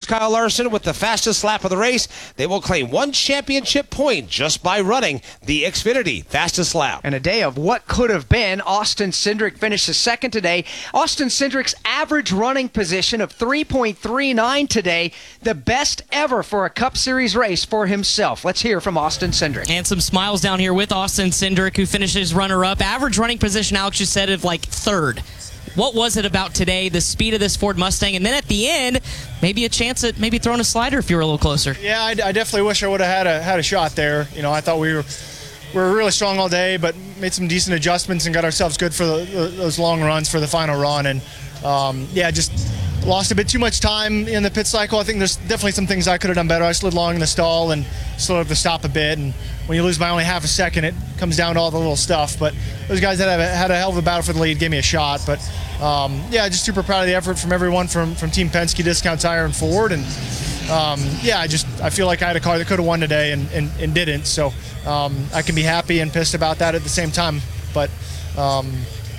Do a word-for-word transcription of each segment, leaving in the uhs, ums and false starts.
Kyle Larson with the fastest lap of the race. They will claim one championship point just by running the Xfinity fastest lap. And a day of what could have been. Austin Cindric finishes second today. Austin Cindric's average running position of three point three nine today, the best ever for a Cup Series race for himself. Let's hear from Austin Cindric. And some smiles down here with Austin Cindric, who finishes runner-up. Average running position, Alex just said, of like third. What was it about today, the speed of this Ford Mustang, and then at the end, maybe a chance at maybe throwing a slider if you were a little closer? Yeah, I, I definitely wish I would have had a had a shot there. You know, I thought we were we were really strong all day, but made some decent adjustments and got ourselves good for the, those long runs for the final run. And um, yeah, just lost a bit too much time in the pit cycle. I think there's definitely some things I could have done better. I slid long in the stall and slowed up the stop a bit. And when you lose by only half a second, it comes down to all the little stuff. But those guys that have had a hell of a battle for the lead gave me a shot. But um, yeah, just super proud of the effort from everyone from, from Team Penske, Discount Tire, and Ford. And um, yeah, I just I feel like I had a car that could have won today and, and, and didn't. So um, I can be happy and pissed about that at the same time. But um,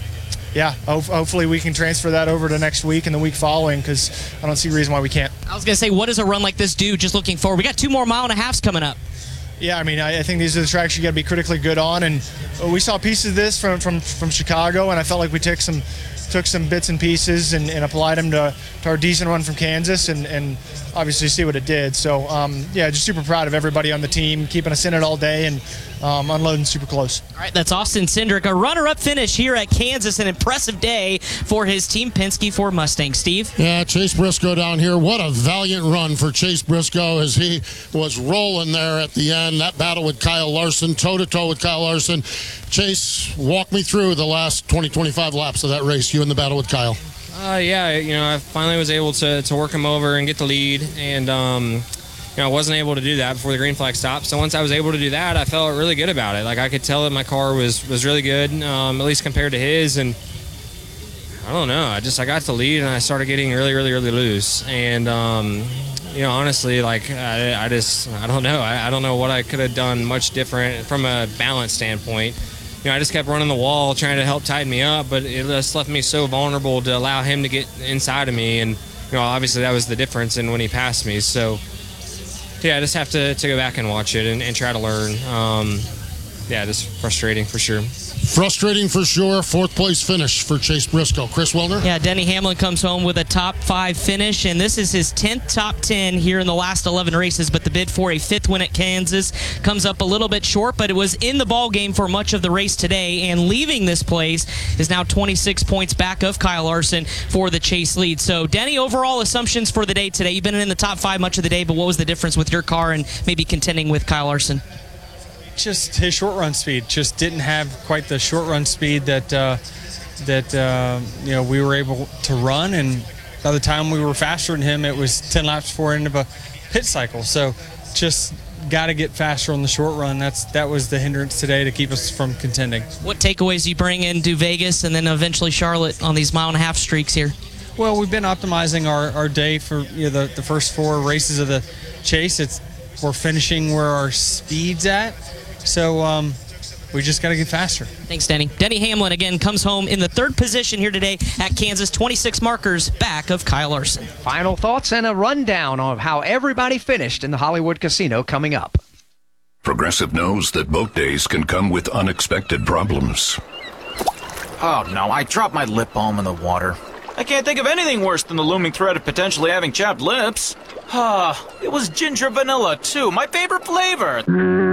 yeah, hopefully we can transfer that over to next week and the week following, because I don't see a reason why we can't. I was going to say, what does a run like this do just looking forward? We got two more mile and a halves coming up. Yeah, I mean, I, I think these are the tracks you got to be critically good on, and we saw pieces of this from, from, from Chicago, and I felt like we took some took some bits and pieces and, and applied them to, to our decent run from Kansas, and, and obviously see what it did. So, um, yeah, just super proud of everybody on the team, keeping us in it all day and um, unloading super close. All right, that's Austin Cindric, a runner-up finish here at Kansas. An impressive day for his Team Penske Ford Mustang. Steve? Yeah, Chase Briscoe down here. What a valiant run for Chase Briscoe as he was rolling there at the end. That battle with Kyle Larson, toe-to-toe with Kyle Larson. Chase, walk me through the last twenty, twenty-five laps of that race, you in the battle with Kyle. Uh, yeah, you know, I finally was able to, to work him over and get the lead, and um, you know, I wasn't able to do that before the green flag stopped. So once I was able to do that, I felt really good about it. Like, I could tell that my car was was really good, um, at least compared to his, and I don't know, I just I got the lead and I started getting really, really, really loose, and um, you know, honestly, like I, I just I don't know, I, I don't know what I could have done much different from a balance standpoint. You know, I just kept running the wall, trying to help tighten me up, but it just left me so vulnerable to allow him to get inside of me. And, you know, obviously that was the difference in when he passed me. So, yeah, I just have to, to go back and watch it and, and try to learn. Um, yeah, just frustrating for sure. Frustrating for sure. Fourth place finish for Chase Briscoe. Chris Wilner? Yeah, Denny Hamlin comes home with a top five finish, and this is his tenth top ten here in the last eleven races, but the bid for a fifth win at Kansas comes up a little bit short, but it was in the ball game for much of the race today, and leaving this place is now twenty-six points back of Kyle Larson for the chase lead. So, Denny, overall assumptions for the day today. You've been in the top five much of the day, but what was the difference with your car and maybe contending with Kyle Larson? Just his short run speed. Just didn't have quite the short run speed that uh, that uh, you know we were able to run. And by the time we were faster than him, it was ten laps before end of a pit cycle. So just got to get faster on the short run. That's that was the hindrance today to keep us from contending. What takeaways do you bring into Vegas and then eventually Charlotte on these mile and a half streaks here? Well, we've been optimizing our, our day for you know, the the first four races of the chase. It's we're finishing where our speed's at. So um, we just got to get faster. Thanks, Denny. Denny Hamlin, again, comes home in the third position here today at Kansas, twenty-six markers back of Kyle Larson. Final thoughts and a rundown of how everybody finished in the Hollywood Casino coming up. Progressive knows that boat days can come with unexpected problems. Oh, no, I dropped my lip balm in the water. I can't think of anything worse than the looming threat of potentially having chapped lips. Ah, it was ginger vanilla, too, my favorite flavor.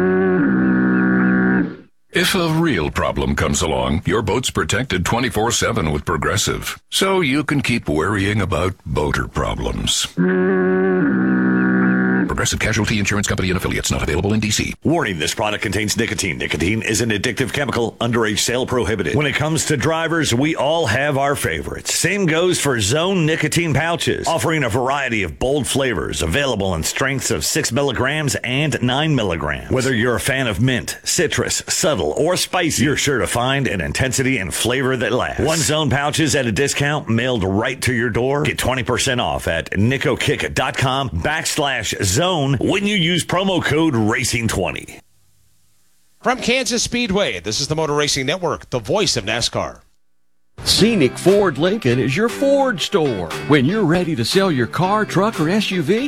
If a real problem comes along, your boat's protected twenty-four seven with Progressive, so you can keep worrying about boater problems. Progressive Casualty Insurance Company and affiliates, not available in D C. Warning, this product contains nicotine. Nicotine is an addictive chemical. Underage sale prohibited. When it comes to drivers, we all have our favorites. Same goes for Zone nicotine pouches, offering a variety of bold flavors, available in strengths of six milligrams and nine milligrams. Whether you're a fan of mint, citrus, subtle, or spicy, you're sure to find an intensity and flavor that lasts. One Zone pouches at a discount, mailed right to your door. Get twenty percent off at nicokick.com backslash zone when you use promo code racing twenty. From Kansas Speedway, this is the Motor Racing Network, the voice of NASCAR. Scenic Ford Lincoln is your Ford store. When you're ready to sell your car, truck, or S U V,